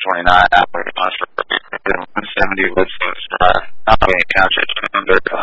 29 hours for 170 Woods Drive, not being township under